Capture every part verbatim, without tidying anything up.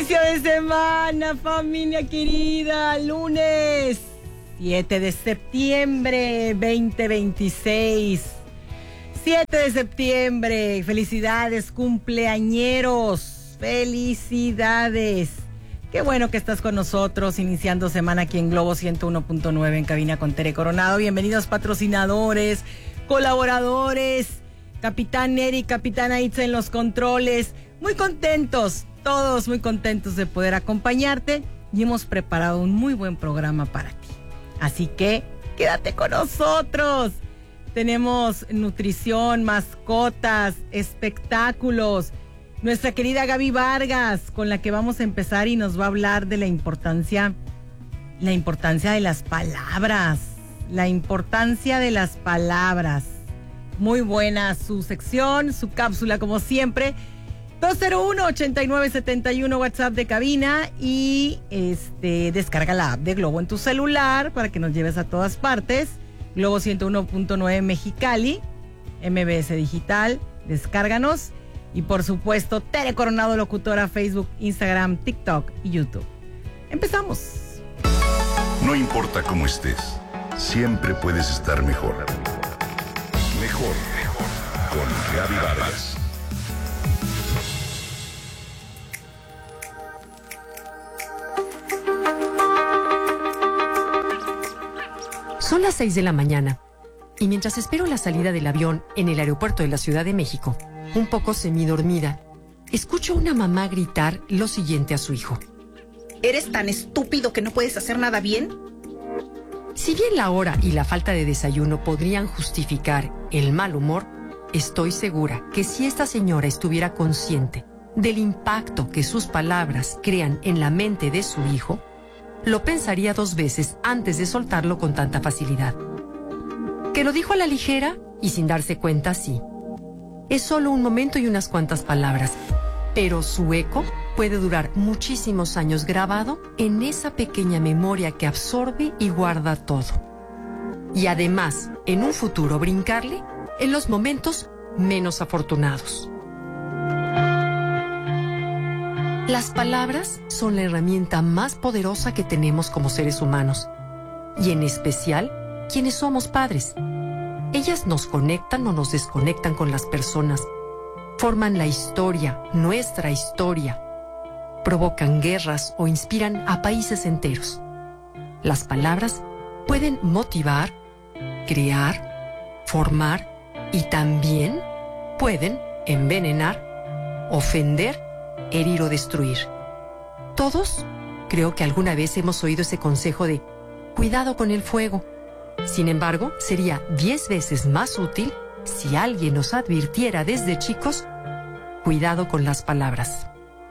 Inicio de semana, familia querida, lunes siete de septiembre veinte veintiséis. siete de septiembre, felicidades cumpleañeros, felicidades. Qué bueno que estás con nosotros, iniciando semana aquí en Globo ciento uno punto nueve en cabina con Tere Coronado. Bienvenidos patrocinadores, colaboradores, Capitán Neri, Capitana Itza en los controles. Muy contentos, todos muy contentos de poder acompañarte y hemos preparado un muy buen programa para ti. Así que quédate con nosotros. Tenemos nutrición, mascotas, espectáculos. Nuestra querida Gaby Vargas, con la que vamos a empezar y nos va a hablar de la importancia, la importancia de las palabras, la importancia de las palabras. Muy buena su sección, su cápsula como siempre. dos cero uno, ochenta y nueve setenta y uno WhatsApp de cabina y este descarga la app de Globo en tu celular para que nos lleves a todas partes. Globo ciento uno punto nueve Mexicali, M B S Digital, descárganos. Y por supuesto, Tere Coronado Locutora, Facebook, Instagram, TikTok y YouTube. Empezamos. No importa cómo estés, siempre puedes estar mejor. Mejor, mejor. Con Gaby Vargas. Son las seis de la mañana y mientras espero la salida del avión en el aeropuerto de la Ciudad de México, un poco semidormida, escucho a una mamá gritar lo siguiente a su hijo. ¿Eres tan estúpido que no puedes hacer nada bien? Si bien la hora y la falta de desayuno podrían justificar el mal humor, estoy segura que si esta señora estuviera consciente del impacto que sus palabras crean en la mente de su hijo, lo pensaría dos veces antes de soltarlo con tanta facilidad. ¿Que lo dijo a la ligera y sin darse cuenta? Sí. Es solo un momento y unas cuantas palabras, pero su eco puede durar muchísimos años grabado en esa pequeña memoria que absorbe y guarda todo. Y además, en un futuro brincarle en los momentos menos afortunados. Las palabras son la herramienta más poderosa que tenemos como seres humanos, y en especial quienes somos padres. Ellas nos conectan o nos desconectan con las personas, forman la historia, nuestra historia, provocan guerras o inspiran a países enteros. Las palabras pueden motivar, crear, formar y también pueden envenenar, ofender, herir o destruir. Todos creo que alguna vez hemos oído ese consejo de cuidado con el fuego. Sin embargo, sería diez veces más útil si alguien nos advirtiera desde chicos, cuidado con las palabras.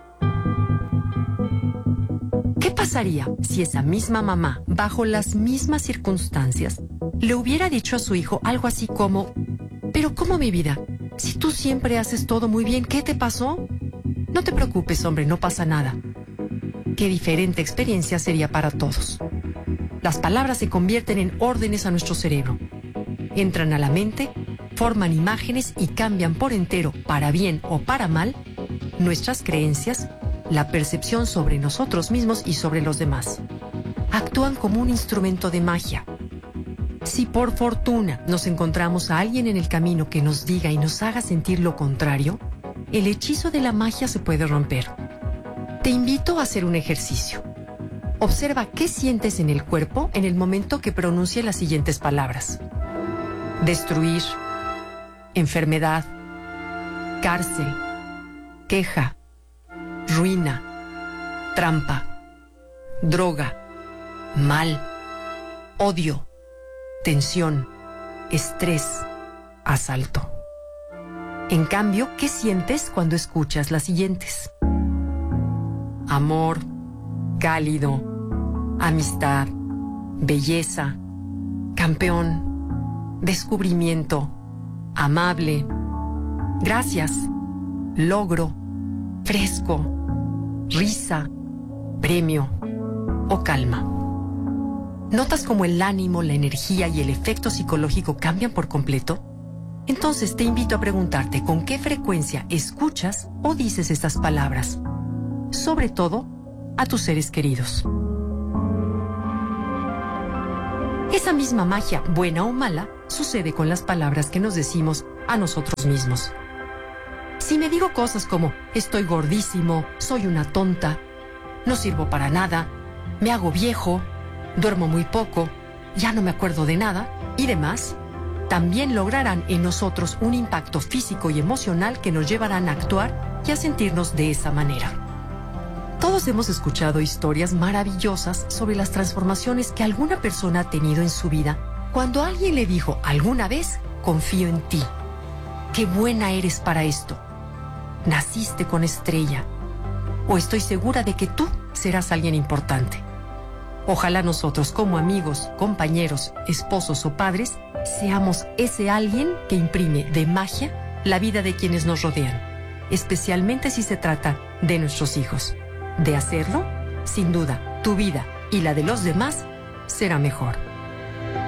¿Qué pasaría si esa misma mamá, bajo las mismas circunstancias, le hubiera dicho a su hijo algo así como, pero ¿cómo, mi vida? Si tú siempre haces todo muy bien, ¿qué te pasó? No te preocupes, hombre, no pasa nada. Qué diferente experiencia sería para todos. Las palabras se convierten en órdenes a nuestro cerebro. Entran a la mente, forman imágenes y cambian por entero, para bien o para mal, nuestras creencias, la percepción sobre nosotros mismos y sobre los demás. Actúan como un instrumento de magia. Si por fortuna nos encontramos a alguien en el camino que nos diga y nos haga sentir lo contrario, el hechizo de la magia se puede romper. Te invito a hacer un ejercicio. Observa qué sientes en el cuerpo en el momento que pronuncie las siguientes palabras. Destruir, enfermedad, cárcel, queja, ruina, trampa, droga, mal, odio, tensión, estrés, asalto. En cambio, ¿qué sientes cuando escuchas las siguientes? Amor, cálido, amistad, belleza, campeón, descubrimiento, amable, gracias, logro, fresco, risa, premio o calma. ¿Notas cómo el ánimo, la energía y el efecto psicológico cambian por completo? Entonces te invito a preguntarte con qué frecuencia escuchas o dices estas palabras. sobre todo a tus seres queridos. Esa misma magia, buena o mala, sucede con las palabras que nos decimos a nosotros mismos. Si me digo cosas como estoy gordísimo, soy una tonta, no sirvo para nada, me hago viejo, duermo muy poco, ya no me acuerdo de nada y demás, también lograrán en nosotros un impacto físico y emocional que nos llevarán a actuar y a sentirnos de esa manera. Todos hemos escuchado historias maravillosas sobre las transformaciones que alguna persona ha tenido en su vida cuando alguien le dijo alguna vez, confío en ti, qué buena eres para esto, naciste con estrella, o estoy segura de que tú serás alguien importante. Ojalá nosotros como amigos, compañeros, esposos o padres, seamos ese alguien que imprime de magia la vida de quienes nos rodean, especialmente si se trata de nuestros hijos. De hacerlo, sin duda, tu vida y la de los demás será mejor.